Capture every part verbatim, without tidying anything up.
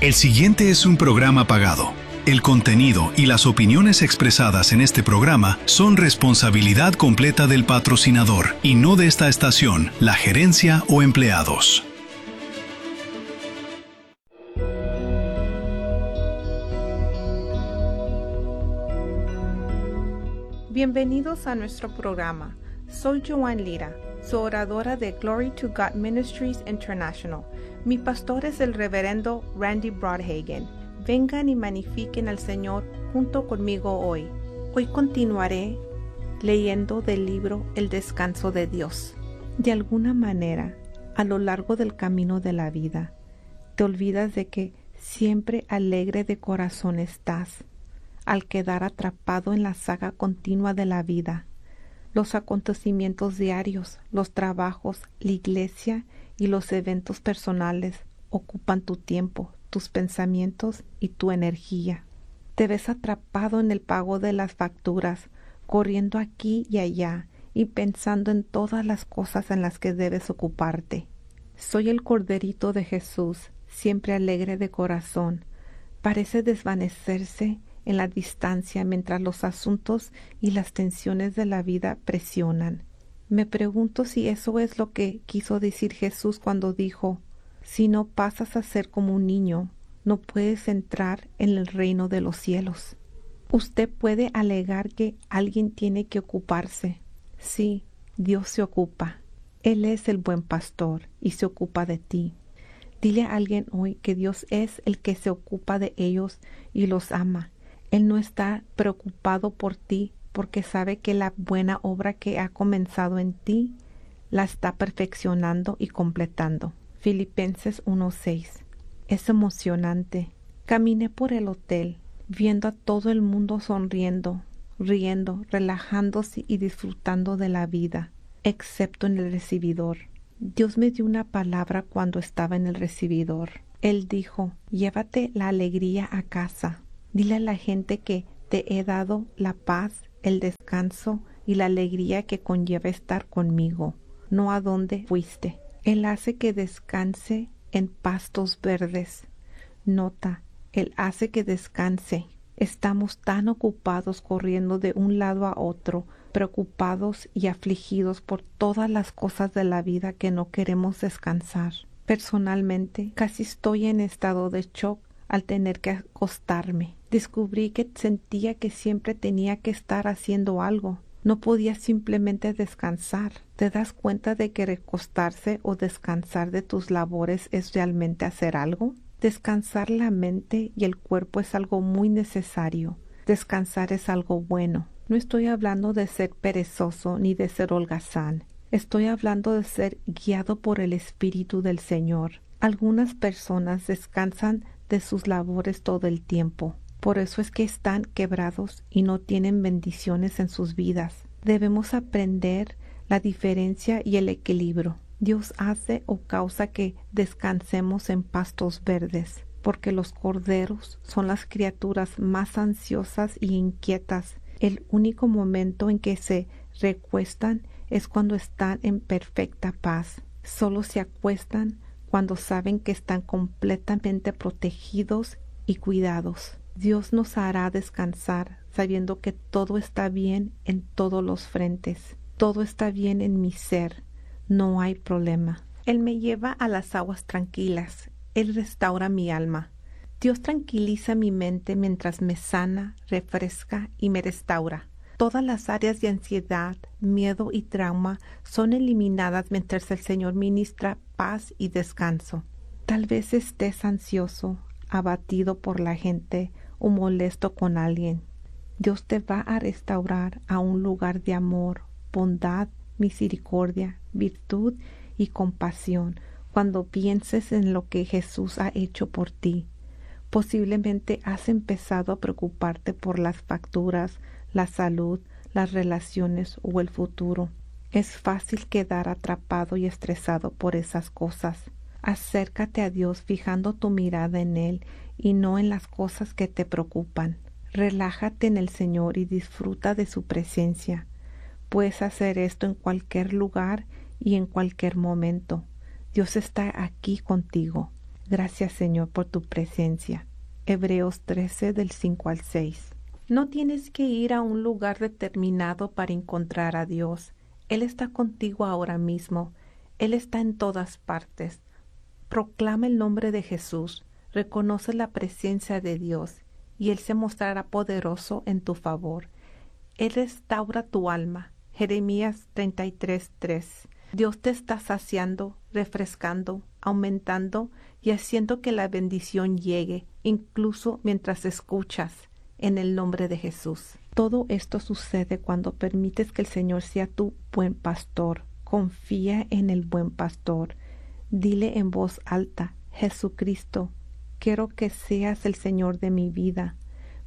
El siguiente es un programa pagado. El contenido y las opiniones expresadas en este programa son responsabilidad completa del patrocinador y no de esta estación, la gerencia o empleados. Bienvenidos a nuestro programa. Soy Joan Lira, su oradora de Glory to God Ministries International. Mi pastor es el reverendo Randy Broadhagen. Vengan y magnifiquen al Señor junto conmigo hoy. Hoy continuaré leyendo del libro El descanso de Dios. De alguna manera, a lo largo del camino de la vida, te olvidas de que siempre alegre de corazón estás, al quedar atrapado en la saga continua de la vida. Los acontecimientos diarios, los trabajos, la iglesia y los eventos personales ocupan tu tiempo, tus pensamientos y tu energía. Te ves atrapado en el pago de las facturas, corriendo aquí y allá y pensando en todas las cosas en las que debes ocuparte. Soy el corderito de Jesús, siempre alegre de corazón. Parece desvanecerse en la distancia mientras los asuntos y las tensiones de la vida presionan. Me pregunto si eso es lo que quiso decir Jesús cuando dijo: si no pasas a ser como un niño, no puedes entrar en el reino de los cielos. Usted puede alegar que alguien tiene que ocuparse. Sí, Dios se ocupa. Él es el buen pastor y se ocupa de ti. Dile a alguien hoy que Dios es el que se ocupa de ellos y los ama. Él no está preocupado por ti porque sabe que la buena obra que ha comenzado en ti la está perfeccionando y completando. Filipenses uno seis. Es emocionante. Caminé por el hotel, viendo a todo el mundo sonriendo, riendo, relajándose y disfrutando de la vida, excepto en el recibidor. Dios me dio una palabra cuando estaba en el recibidor. Él dijo: llévate la alegría a casa. Dile a la gente que te he dado la paz, el descanso y la alegría que conlleva estar conmigo, no a dónde fuiste. Él hace que descanse en pastos verdes. Nota, Él hace que descanse. Estamos tan ocupados corriendo de un lado a otro, preocupados y afligidos por todas las cosas de la vida que no queremos descansar. Personalmente, casi estoy en estado de shock al tener que acostarme. Descubrí que sentía que siempre tenía que estar haciendo algo. No podía simplemente descansar. ¿Te das cuenta de que recostarse o descansar de tus labores es realmente hacer algo? Descansar la mente y el cuerpo es algo muy necesario. Descansar es algo bueno. No estoy hablando de ser perezoso ni de ser holgazán. Estoy hablando de ser guiado por el Espíritu del Señor. Algunas personas descansan de sus labores todo el tiempo. Por eso es que están quebrados y no tienen bendiciones en sus vidas. Debemos aprender la diferencia y el equilibrio. Dios hace o causa que descansemos en pastos verdes, porque los corderos son las criaturas más ansiosas y inquietas. El único momento en que se recuestan es cuando están en perfecta paz. Solo se acuestan cuando saben que están completamente protegidos y cuidados. Dios nos hará descansar sabiendo que todo está bien en todos los frentes. Todo está bien en mi ser. No hay problema. Él me lleva a las aguas tranquilas. Él restaura mi alma. Dios tranquiliza mi mente mientras me sana, refresca y me restaura. Todas las áreas de ansiedad, miedo y trauma son eliminadas mientras el Señor ministra paz y descanso. Tal vez estés ansioso, abatido por la gente o molesto con alguien. Dios te va a restaurar a un lugar de amor, bondad, misericordia, virtud y compasión cuando pienses en lo que Jesús ha hecho por ti. Posiblemente has empezado a preocuparte por las facturas, la salud, las relaciones o el futuro. Es fácil quedar atrapado y estresado por esas cosas. Acércate a Dios fijando tu mirada en Él y no en las cosas que te preocupan. Relájate en el Señor y disfruta de su presencia. Puedes hacer esto en cualquier lugar y en cualquier momento. Dios está aquí contigo. Gracias, Señor, por tu presencia. Hebreos trece del cinco al seis. No tienes que ir a un lugar determinado para encontrar a Dios. Él está contigo ahora mismo. Él está en todas partes. Proclama el nombre de Jesús. Reconoce la presencia de Dios y Él se mostrará poderoso en tu favor. Él restaura tu alma. Jeremías treinta y tres, tres. Dios te está saciando, refrescando, aumentando y haciendo que la bendición llegue, incluso mientras escuchas en el nombre de Jesús. Todo esto sucede cuando permites que el Señor sea tu buen pastor. Confía en el buen pastor. Dile en voz alta: Jesucristo, quiero que seas el Señor de mi vida.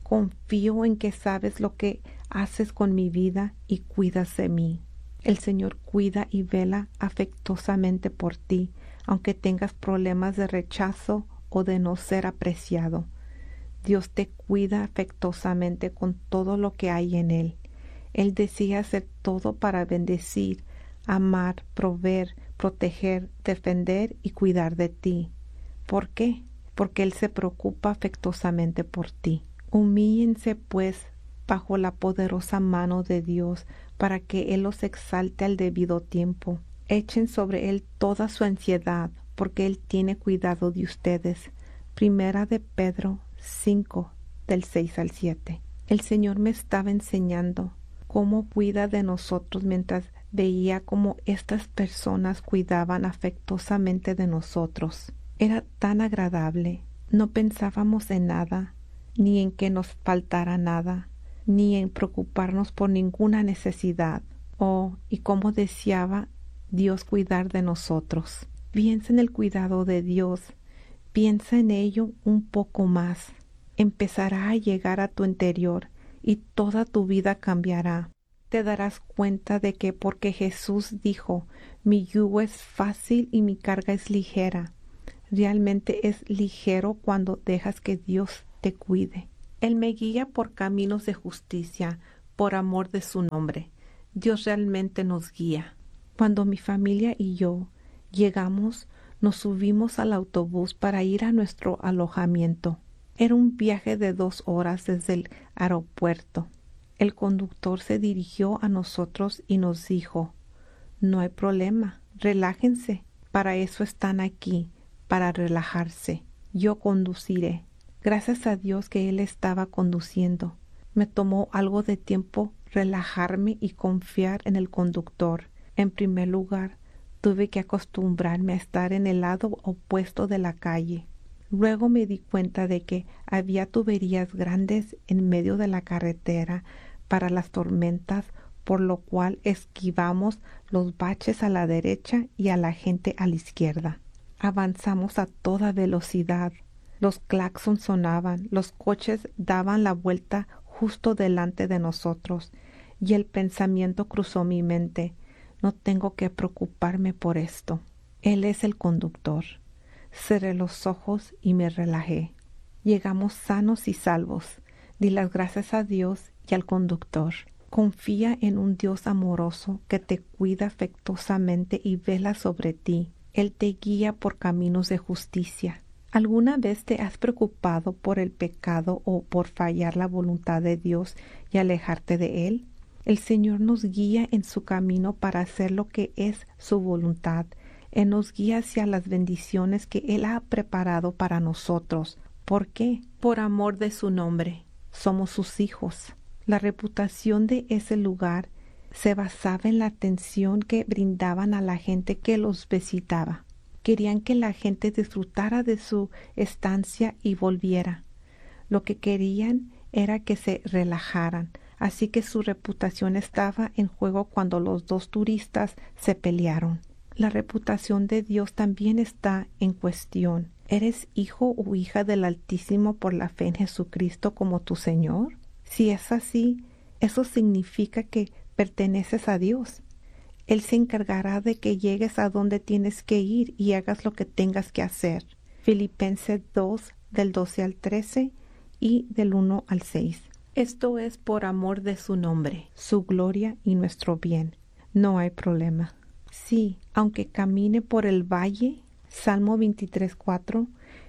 Confío en que sabes lo que haces con mi vida y cuidas de mí. El Señor cuida y vela afectuosamente por ti, aunque tengas problemas de rechazo o de no ser apreciado. Dios te cuida afectuosamente con todo lo que hay en Él. Él desea hacer todo para bendecir, amar, proveer, proteger, defender y cuidar de ti. ¿Por qué? Porque Él se preocupa afectuosamente por ti. Humíllense, pues, bajo la poderosa mano de Dios, para que Él los exalte al debido tiempo. Echen sobre Él toda su ansiedad, porque Él tiene cuidado de ustedes. Primera de Pedro cinco, del seis al siete. El Señor me estaba enseñando cómo cuida de nosotros mientras veía cómo estas personas cuidaban afectuosamente de nosotros. Era tan agradable. No pensábamos en nada, ni en que nos faltara nada, ni en preocuparnos por ninguna necesidad. Oh, y cómo deseaba Dios cuidar de nosotros. Piensa en el cuidado de Dios. Piensa en ello un poco más. Empezará a llegar a tu interior y toda tu vida cambiará. Te darás cuenta de que porque Jesús dijo: mi yugo es fácil y mi carga es ligera, realmente es ligero cuando dejas que Dios te cuide. Él me guía por caminos de justicia, por amor de su nombre. Dios realmente nos guía. Cuando mi familia y yo llegamos, nos subimos al autobús para ir a nuestro alojamiento. Era un viaje de dos horas desde el aeropuerto. El conductor se dirigió a nosotros y nos dijo: no hay problema, relájense, para eso están aquí, para relajarse. Yo conduciré. Gracias a Dios que Él estaba conduciendo. Me tomó algo de tiempo relajarme y confiar en el conductor. En primer lugar, tuve que acostumbrarme a estar en el lado opuesto de la calle. Luego me di cuenta de que había tuberías grandes en medio de la carretera para las tormentas, por lo cual esquivamos los baches a la derecha y a la gente a la izquierda. Avanzamos a toda velocidad. Los claxons sonaban, los coches daban la vuelta justo delante de nosotros, y el pensamiento cruzó mi mente: no tengo que preocuparme por esto. Él es el conductor. Cerré los ojos y me relajé. Llegamos sanos y salvos. Di las gracias a Dios y al conductor. Confía en un Dios amoroso que te cuida afectuosamente y vela sobre ti. Él te guía por caminos de justicia. ¿Alguna vez te has preocupado por el pecado o por fallar la voluntad de Dios y alejarte de Él? El Señor nos guía en su camino para hacer lo que es su voluntad. Él nos guía hacia las bendiciones que Él ha preparado para nosotros. ¿Por qué? Por amor de su nombre. Somos sus hijos. La reputación de ese lugar se basaba en la atención que brindaban a la gente que los visitaba. Querían que la gente disfrutara de su estancia y volviera. Lo que querían era que se relajaran, así que su reputación estaba en juego cuando los dos turistas se pelearon. La reputación de Dios también está en cuestión. ¿Eres hijo o hija del Altísimo por la fe en Jesucristo como tu Señor? Si es así, eso significa que perteneces a Dios. Él se encargará de que llegues a donde tienes que ir y hagas lo que tengas que hacer. Filipenses dos, del doce al trece y del uno al seis. Esto es por amor de su nombre, su gloria y nuestro bien. No hay problema. Sí, aunque camine por el valle Salmo veintitrés, cuatro.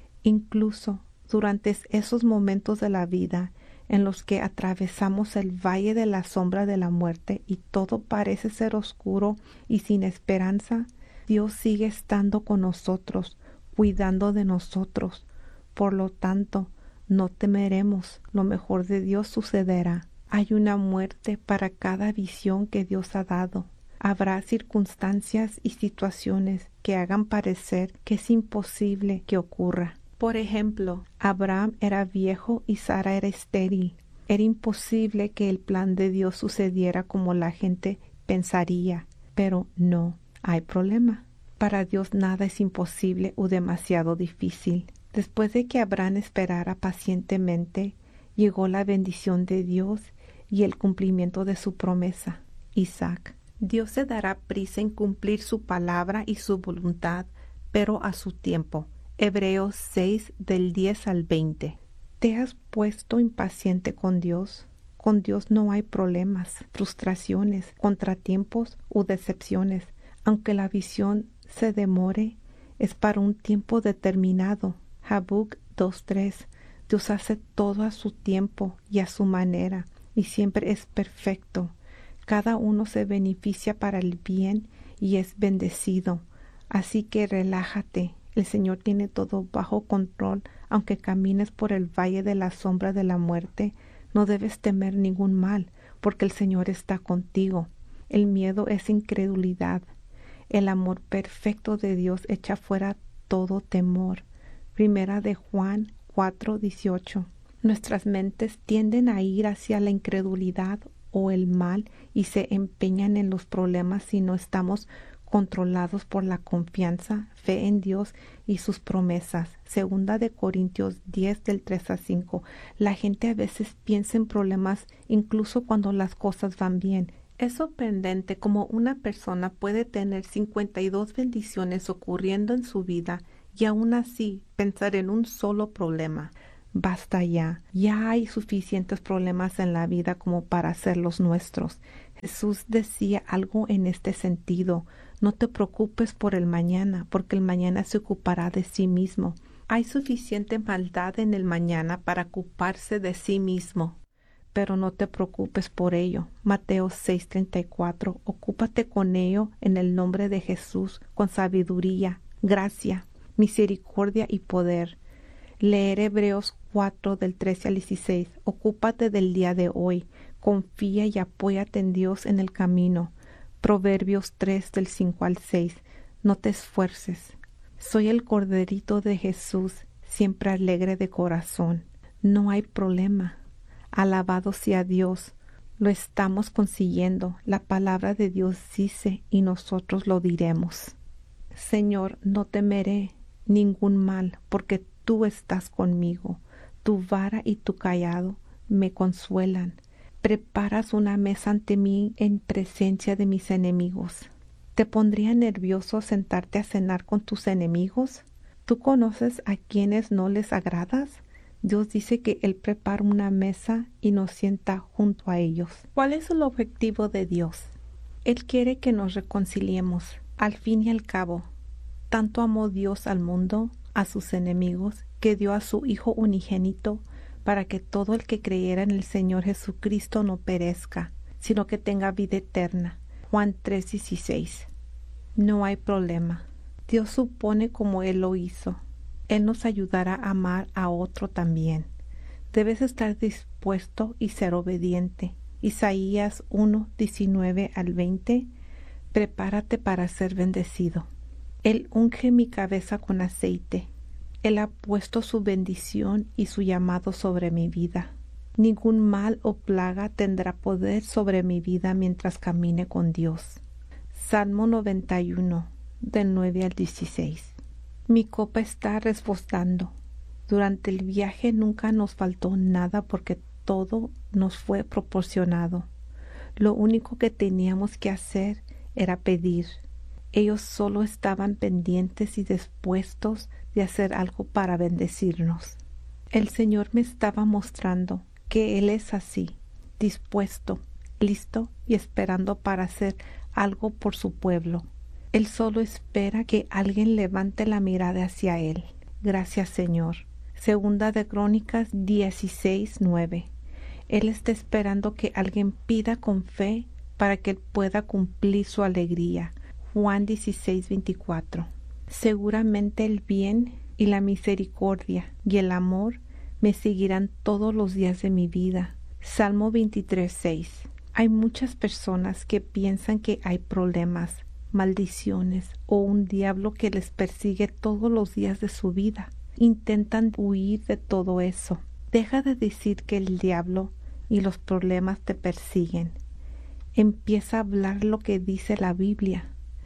Incluso durante esos momentos de la vida en los que atravesamos el valle de la sombra de la muerte y todo parece ser oscuro y sin esperanza, Dios sigue estando con nosotros, cuidando de nosotros. Por lo tanto, no temeremos, lo mejor de Dios sucederá. Hay una muerte para cada visión que Dios ha dado. Habrá circunstancias y situaciones que hagan parecer que es imposible que ocurra. Por ejemplo, Abraham era viejo y Sara era estéril. Era imposible que el plan de Dios sucediera como la gente pensaría, pero no hay problema. Para Dios nada es imposible o demasiado difícil. Después de que Abraham esperara pacientemente, llegó la bendición de Dios y el cumplimiento de su promesa, Isaac. Dios se dará prisa en cumplir su palabra y su voluntad, pero a su tiempo. Hebreos seis, del diez al veinte. ¿Te has puesto impaciente con Dios? Con Dios no hay problemas, frustraciones, contratiempos u decepciones. Aunque la visión se demore, es para un tiempo determinado. Habacuc dos, tres. Dios hace todo a su tiempo y a su manera, y siempre es perfecto. Cada uno se beneficia para el bien y es bendecido. Así que relájate. El Señor tiene todo bajo control. Aunque camines por el valle de la sombra de la muerte, no debes temer ningún mal, porque el Señor está contigo. El miedo es incredulidad. El amor perfecto de Dios echa fuera todo temor. Primera de Juan cuatro, dieciocho. Nuestras mentes tienden a ir hacia la incredulidad o el mal y se empeñan en los problemas si no estamos controlados por la confianza, fe en Dios y sus promesas. Segunda de Corintios diez, del tres a cinco. La gente a veces piensa en problemas incluso cuando las cosas van bien. Es sorprendente cómo una persona puede tener cincuenta y dos bendiciones ocurriendo en su vida y aún así pensar en un solo problema. Basta ya, ya hay suficientes problemas en la vida como para hacerlos nuestros. Jesús decía algo en este sentido: no te preocupes por el mañana, porque el mañana se ocupará de sí mismo. Hay suficiente maldad en el mañana para ocuparse de sí mismo, pero no te preocupes por ello. Mateo seis, treinta y cuatro. Ocúpate con ello en el nombre de Jesús, con sabiduría, gracia, misericordia y poder. Leer Hebreos cuatro, del trece al dieciséis. Ocúpate del día de hoy. Confía y apóyate en Dios en el camino. Proverbios tres, del cinco al seis. No te esfuerces. Soy el corderito de Jesús, siempre alegre de corazón. No hay problema. Alabado sea Dios. Lo estamos consiguiendo. La palabra de Dios dice y nosotros lo diremos. Señor, no temeré ningún mal, porque tú estás conmigo. Tu vara y tu cayado me consuelan. Preparas una mesa ante mí en presencia de mis enemigos. ¿Te pondría nervioso sentarte a cenar con tus enemigos? ¿Tú conoces a quienes no les agradas? Dios dice que Él prepara una mesa y nos sienta junto a ellos. ¿Cuál es el objetivo de Dios? Él quiere que nos reconciliemos. Al fin y al cabo, tanto amó Dios al mundo, a sus enemigos, que dio a su Hijo unigénito, para que todo el que creyera en el Señor Jesucristo no perezca, sino que tenga vida eterna. Juan tres, dieciséis. No hay problema. Dios supone como Él lo hizo. Él nos ayudará a amar a otro también. Debes estar dispuesto y ser obediente. Isaías uno, diecinueve al veinte. Prepárate para ser bendecido. Él unge mi cabeza con aceite. Él ha puesto su bendición y su llamado sobre mi vida. Ningún mal o plaga tendrá poder sobre mi vida mientras camine con Dios. Salmo noventa y uno, del nueve al dieciséis. Mi copa está rebosando. Durante el viaje nunca nos faltó nada porque todo nos fue proporcionado. Lo único que teníamos que hacer era pedir. Ellos solo estaban pendientes y dispuestos de hacer algo para bendecirnos. El Señor me estaba mostrando que Él es así, dispuesto, listo y esperando para hacer algo por su pueblo. Él solo espera que alguien levante la mirada hacia Él. Gracias, Señor. Segunda de Crónicas dieciséis, nueve. Él está esperando que alguien pida con fe para que Él pueda cumplir su alegría. Juan dieciséis, veinticuatro. Seguramente el bien y la misericordia y el amor me seguirán todos los días de mi vida. Salmo veintitrés, seis. Hay muchas personas que piensan que hay problemas, maldiciones o un diablo que les persigue todos los días de su vida. Intentan huir de todo eso. Deja de decir que el diablo y los problemas te persiguen. Empieza a hablar lo que dice la Biblia.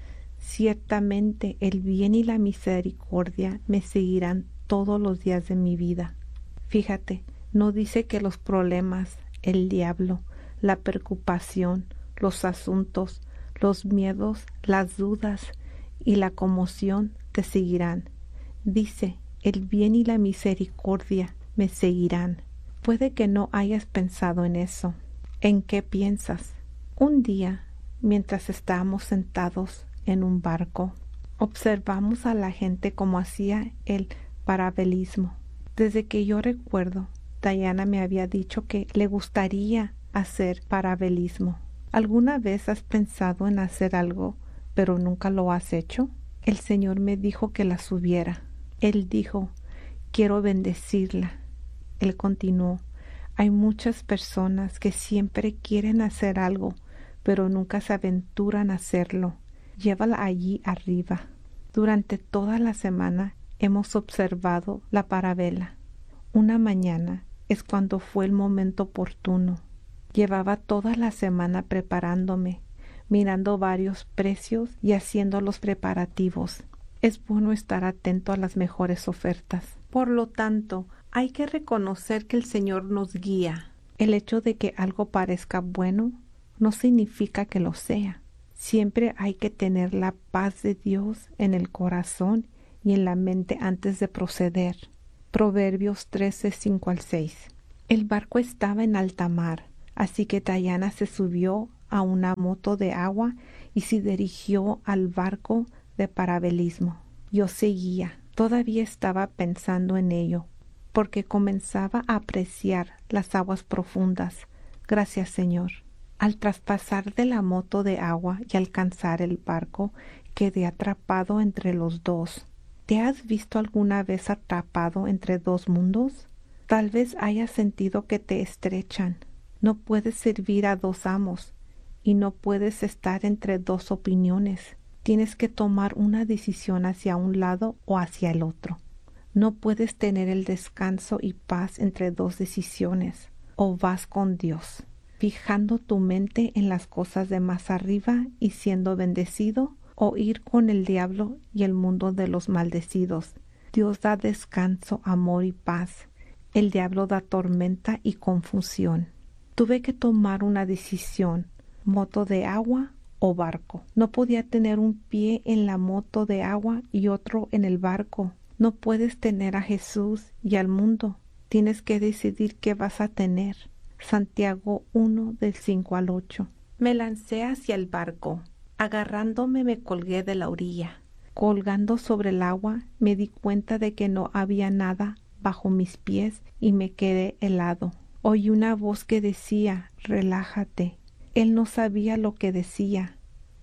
Ciertamente el bien y la misericordia me seguirán todos los días de mi vida. Fíjate, no dice que los problemas, el diablo, la preocupación, los asuntos, los miedos, las dudas y la conmoción te seguirán. Dice, el bien y la misericordia me seguirán. Puede que no hayas pensado en eso. ¿En qué piensas? Un día, mientras estábamos sentados en un barco, observamos a la gente como hacía el paralelismo. Desde que yo recuerdo, Diana me había dicho que le gustaría hacer paralelismo. ¿Alguna vez has pensado en hacer algo, pero nunca lo has hecho? El Señor me dijo que la subiera. Él dijo, quiero bendecirla. Él continuó, hay muchas personas que siempre quieren hacer algo, pero nunca se aventuran a hacerlo. Llévala allí arriba. Durante toda la semana hemos observado la parábola. Una mañana es cuando fue el momento oportuno. Llevaba toda la semana preparándome, mirando varios precios y haciendo los preparativos. Es bueno estar atento a las mejores ofertas. Por lo tanto, hay que reconocer que el Señor nos guía. El hecho de que algo parezca bueno no significa que lo sea. Siempre hay que tener la paz de Dios en el corazón y en la mente antes de proceder. Proverbios trece, cinco al seis. El barco estaba en alta mar, así que Diana se subió a una moto de agua y se dirigió al barco de paralelismo. Yo seguía. Todavía estaba pensando en ello, porque comenzaba a apreciar las aguas profundas. Gracias, Señor. Al traspasar de la moto de agua y alcanzar el barco, quedé atrapado entre los dos. ¿Te has visto alguna vez atrapado entre dos mundos? Tal vez hayas sentido que te estrechan. No puedes servir a dos amos y no puedes estar entre dos opiniones. Tienes que tomar una decisión hacia un lado o hacia el otro. No puedes tener el descanso y paz entre dos decisiones. O vas con Dios, fijando tu mente en las cosas de más arriba y siendo bendecido, o ir con el diablo y el mundo de los maldecidos. Dios da descanso, amor y paz. El diablo da tormenta y confusión. Tuve que tomar una decisión, moto de agua o barco. No podía tener un pie en la moto de agua y otro en el barco. No puedes tener a Jesús y al mundo. Tienes que decidir qué vas a tener. Santiago uno del cinco al ocho. Me lancé hacia el barco. Agarrándome me colgué de la orilla. Colgando sobre el agua me di cuenta de que no había nada bajo mis pies y me quedé helado. Oí una voz que decía, relájate. Él no sabía lo que decía.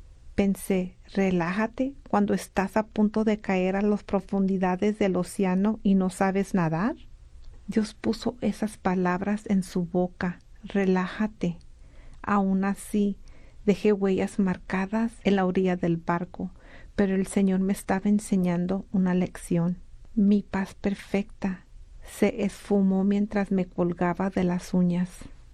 Pensé, relájate cuando estás a punto de caer a las profundidades del océano y no sabes nadar. Dios puso esas palabras en su boca, relájate. Aún así, dejé huellas marcadas en la orilla del barco, pero el Señor me estaba enseñando una lección. Mi paz perfecta se esfumó mientras me colgaba de las uñas.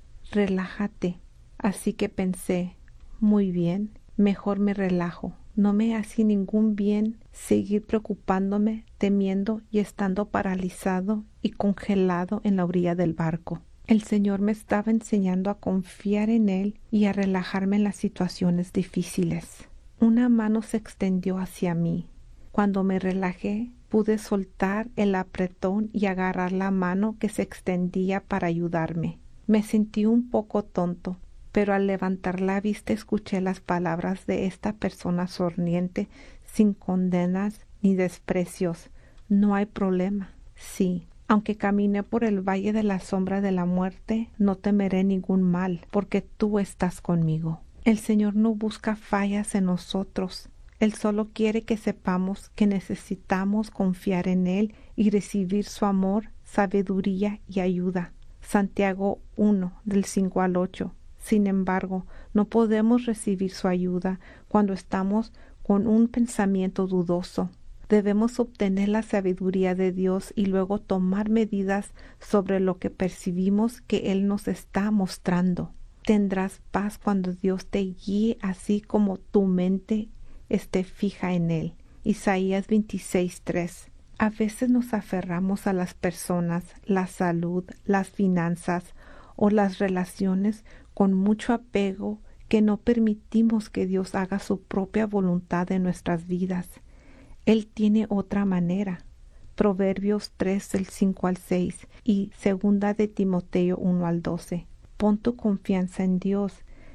Relájate. Así que pensé, muy bien, mejor me relajo. No me hace ningún bien seguir preocupándome, temiendo y estando paralizado y congelado en la orilla del barco. El Señor me estaba enseñando a confiar en Él y a relajarme en las situaciones difíciles. Una mano se extendió hacia mí. Cuando me relajé, pude soltar el apretón y agarrar la mano que se extendía para ayudarme. Me sentí un poco tonto, pero al levantar la vista escuché las palabras de esta persona sonriente, sin condenas ni desprecios. No hay problema. Sí, aunque camine por el valle de la sombra de la muerte, no temeré ningún mal, porque tú estás conmigo. El Señor no busca fallas en nosotros. Él solo quiere que sepamos que necesitamos confiar en Él y recibir su amor, sabiduría y ayuda. Santiago uno, del cinco al ocho. Sin embargo, no podemos recibir su ayuda cuando estamos con un pensamiento dudoso. Debemos obtener la sabiduría de Dios y luego tomar medidas sobre lo que percibimos que Él nos está mostrando. Tendrás paz cuando Dios te guíe así como tu mente esté fija en Él. Isaías veintiséis, tres. A veces nos aferramos a las personas, la salud, las finanzas o las relaciones con mucho apego que no permitimos que Dios haga su propia voluntad en nuestras vidas. Él tiene otra manera. Proverbios tres, del cinco al seis y segunda de Timoteo uno al doce. Pon tu confianza en Dios.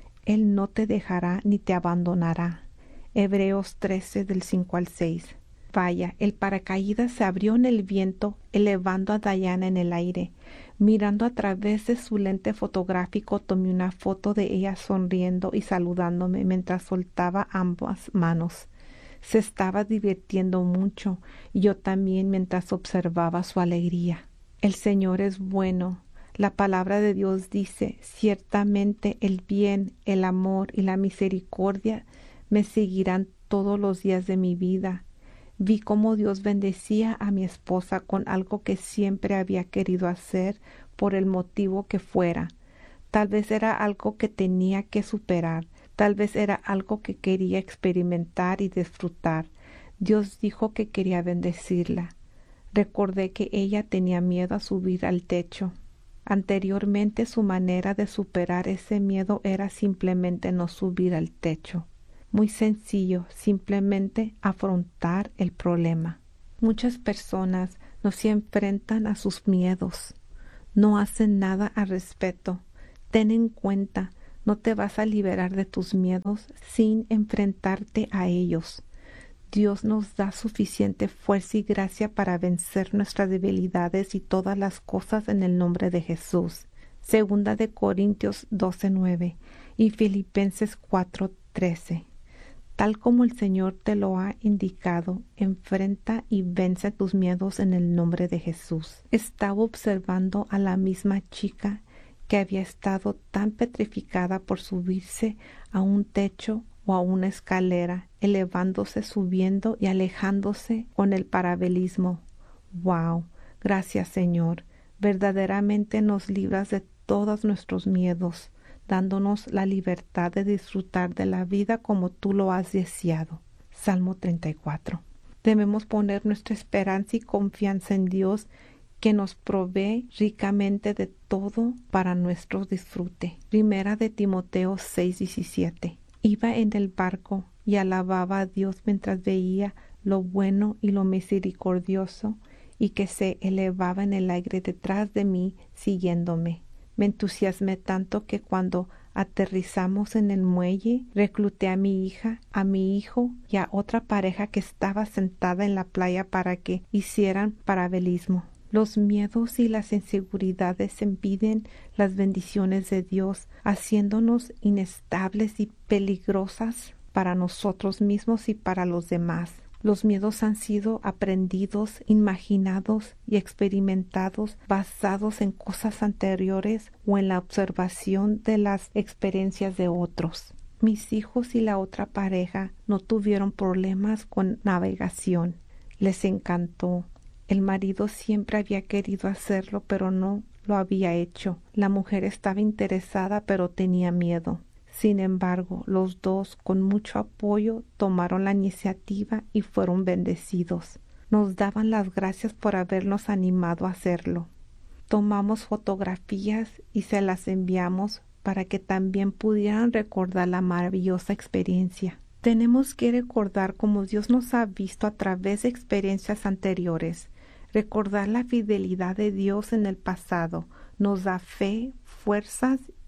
Él no te dejará ni te abandonará. Hebreos trece, del cinco al seis. Vaya, el paracaídas se abrió en el viento, elevando a Diana en el aire. Mirando a través de su lente fotográfico, tomé una foto de ella sonriendo y saludándome mientras soltaba ambas manos. Se estaba divirtiendo mucho, y yo también mientras observaba su alegría. El Señor es bueno. La palabra de Dios dice, ciertamente el bien, el amor y la misericordia me seguirán todos los días de mi vida. Vi cómo Dios bendecía a mi esposa con algo que siempre había querido hacer por el motivo que fuera. Tal vez era algo que tenía que superar. Tal vez era algo que quería experimentar y disfrutar. Dios dijo que quería bendecirla. Recordé que ella tenía miedo a subir al techo. Anteriormente su manera de superar ese miedo era simplemente no subir al techo. Muy sencillo, simplemente afrontar el problema. Muchas personas no se enfrentan a sus miedos. No hacen nada al respecto. Ten en cuenta, no te vas a liberar de tus miedos sin enfrentarte a ellos. Dios nos da suficiente fuerza y gracia para vencer nuestras debilidades y todas las cosas en el nombre de Jesús. Segunda de Corintios doce, nueve y Filipenses cuatro, trece. Tal como el Señor te lo ha indicado, enfrenta y vence tus miedos en el nombre de Jesús. Estaba observando a la misma chica que había estado tan petrificada por subirse a un techo o a una escalera, elevándose, subiendo y alejándose con el parabelismo. ¡Wow! Gracias, Señor. Verdaderamente nos libras de todos nuestros miedos, dándonos la libertad de disfrutar de la vida como tú lo has deseado. Salmo treinta y cuatro. Debemos poner nuestra esperanza y confianza en Dios, que nos provee ricamente de todo para nuestro disfrute. Primera de Timoteo seis, diecisiete. Iba en el barco y alababa a Dios mientras veía lo bueno y lo misericordioso y que se elevaba en el aire detrás de mí, siguiéndome. Me entusiasmé tanto que cuando aterrizamos en el muelle, recluté a mi hija, a mi hijo y a otra pareja que estaba sentada en la playa para que hicieran parabelismo. Los miedos y las inseguridades impiden las bendiciones de Dios, haciéndonos inestables y peligrosas para nosotros mismos y para los demás. Los miedos han sido aprendidos, imaginados y experimentados basados en cosas anteriores o en la observación de las experiencias de otros. Mis hijos y la otra pareja no tuvieron problemas con navegación. Les encantó. El marido siempre había querido hacerlo, pero no lo había hecho. La mujer estaba interesada, pero tenía miedo. Sin embargo, los dos, con mucho apoyo, tomaron la iniciativa y fueron bendecidos. Nos daban las gracias por habernos animado a hacerlo. Tomamos fotografías y se las enviamos para que también pudieran recordar la maravillosa experiencia. Tenemos que recordar cómo Dios nos ha visto a través de experiencias anteriores. Recordar la fidelidad de Dios en el pasado nos da fe, fuerzas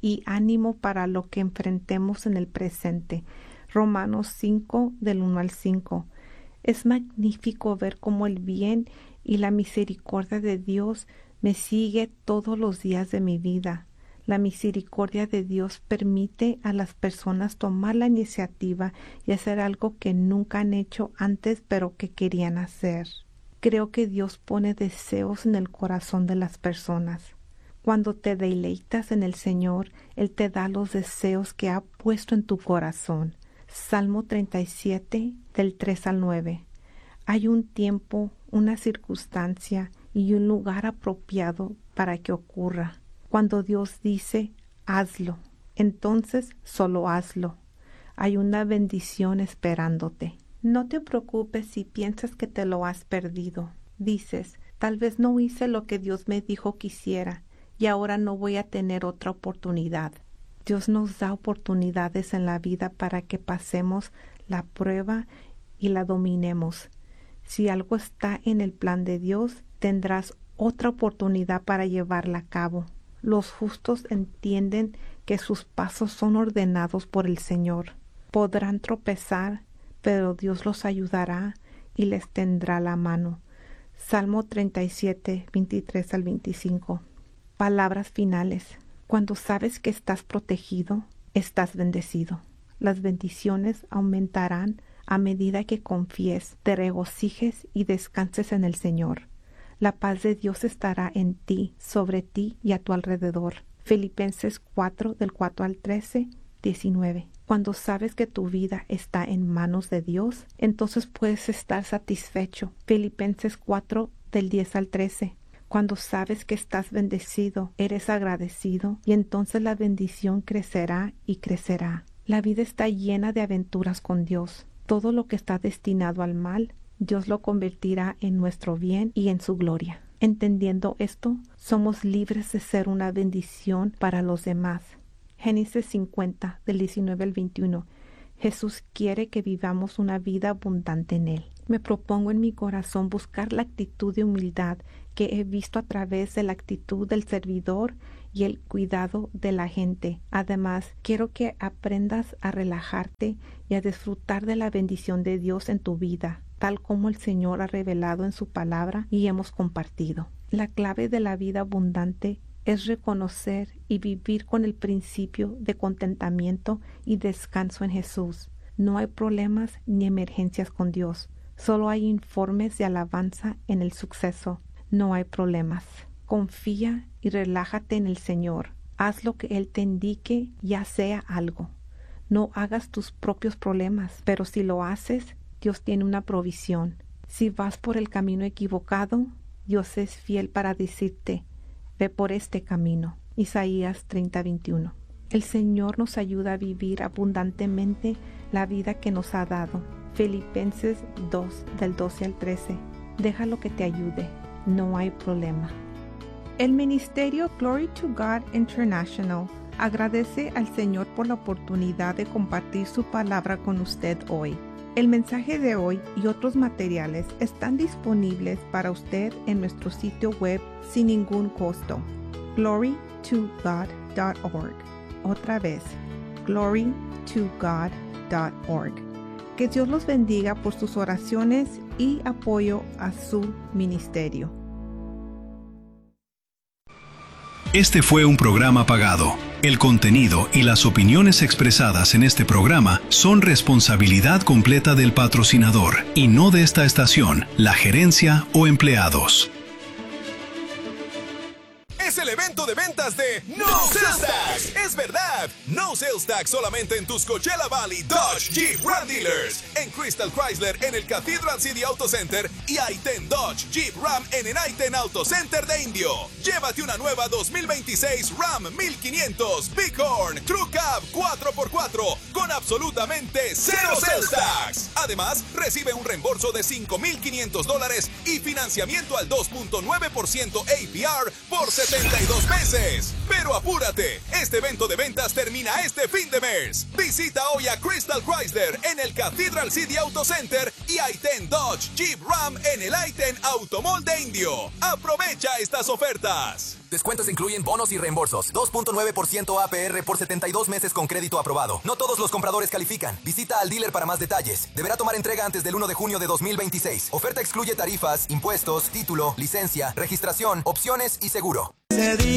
y ánimo para lo que enfrentemos en el presente. Romanos cinco, del uno al cinco. Es magnífico ver cómo el bien y la misericordia de Dios me sigue todos los días de mi vida. La misericordia de Dios permite a las personas tomar la iniciativa y hacer algo que nunca han hecho antes, pero que querían hacer. Creo que Dios pone deseos en el corazón de las personas. Cuando te deleitas en el Señor, Él te da los deseos que ha puesto en tu corazón. Salmo treinta y siete, del tres al nueve. Hay un tiempo, una circunstancia y un lugar apropiado para que ocurra. Cuando Dios dice, hazlo, entonces solo hazlo. Hay una bendición esperándote. No te preocupes si piensas que te lo has perdido. Dices, tal vez no hice lo que Dios me dijo que hiciera y ahora no voy a tener otra oportunidad. Dios nos da oportunidades en la vida para que pasemos la prueba y la dominemos. Si algo está en el plan de Dios, tendrás otra oportunidad para llevarla a cabo. Los justos entienden que sus pasos son ordenados por el Señor. Podrán tropezar, pero Dios los ayudará y les tendrá la mano. Salmo treinta y siete, veintitrés al veinticinco. Palabras finales. Cuando sabes que estás protegido, estás bendecido. Las bendiciones aumentarán a medida que confíes, te regocijes y descanses en el Señor. La paz de Dios estará en ti, sobre ti y a tu alrededor. Filipenses cuatro, del cuatro al trece, diecinueve. Cuando sabes que tu vida está en manos de Dios, entonces puedes estar satisfecho. Filipenses cuatro, del diez al trece. Cuando sabes que estás bendecido, eres agradecido y entonces la bendición crecerá y crecerá. La vida está llena de aventuras con Dios. Todo lo que está destinado al mal, Dios lo convertirá en nuestro bien y en su gloria. Entendiendo esto, somos libres de ser una bendición para los demás. Génesis cincuenta, del diecinueve al veintiuno. Jesús quiere que vivamos una vida abundante en Él. Me propongo en mi corazón buscar la actitud de humildad que he visto a través de la actitud del servidor y el cuidado de la gente. Además, quiero que aprendas a relajarte y a disfrutar de la bendición de Dios en tu vida, tal como el Señor ha revelado en su palabra y hemos compartido. La clave de la vida abundante es reconocer y vivir con el principio de contentamiento y descanso en Jesús. No hay problemas ni emergencias con Dios. Solo hay informes de alabanza en el suceso. No hay problemas. Confía y relájate en el Señor. Haz lo que Él te indique, ya sea algo. No hagas tus propios problemas, pero si lo haces, Dios tiene una provisión. Si vas por el camino equivocado, Dios es fiel para decirte, ve por este camino. Isaías treinta, veintiuno. El Señor nos ayuda a vivir abundantemente la vida que nos ha dado. Filipenses dos, del doce al trece. Déjalo que te ayude. No hay problema. El Ministerio Glory to God International agradece al Señor por la oportunidad de compartir su palabra con usted hoy. El mensaje de hoy y otros materiales están disponibles para usted en nuestro sitio web sin ningún costo. glory to god dot org. Otra vez, glory to god dot org. Que Dios los bendiga por sus oraciones y apoyo a su ministerio. Este fue un programa pagado. El contenido y las opiniones expresadas en este programa son responsabilidad completa del patrocinador y no de esta estación, la gerencia o empleados. Es el evento de ventas de No Sales Tax. Es verdad, No Sales Tax solamente en tus Coachella Valley Dodge Jeep Ram Dealers, en Crystal Chrysler en el Cathedral City Auto Center y I ten Dodge Jeep Ram en el I ten Auto Center de Indio. Llévate una nueva dos mil veintiséis Ram mil quinientos Bighorn Crew Cab cuatro por cuatro con absolutamente cero Sales Tax. Además, recibe un reembolso de cinco mil quinientos dólares y financiamiento al dos punto nueve por ciento A P R por setenta y dos meses. Pero apúrate, este evento de ventas termina este fin de mes. Visita hoy a Crystal Chrysler en el Cathedral City Auto Center y I ten Dodge Jeep Ram en el I ten Automall de Indio. Aprovecha estas ofertas. Descuentos incluyen bonos y reembolsos. dos punto nueve por ciento A P R por setenta y dos meses con crédito aprobado. No todos los compradores califican. Visita al dealer para más detalles. Deberá tomar entrega antes del uno de junio de dos mil veintiséis. Oferta excluye tarifas, impuestos, título, licencia, registración, opciones y seguro.